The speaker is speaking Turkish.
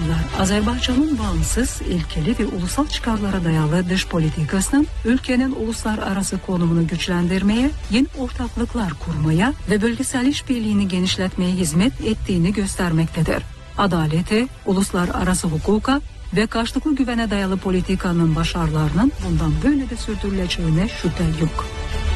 insanlar, Azerbaycan'ın bağımsız, ilkeli ve ulusal çıkarlara dayalı dış politikasının ülkenin uluslararası konumunu güçlendirmeye, yeni ortaklıklar kurmaya ve bölgesel işbirliğini genişletmeye hizmet ettiğini göstermektedir. Adalete, uluslararası hukuka ve karşılıklı güvene dayalı politikanın başarılarının bundan böyle de sürdürüleceğine şüphe yok.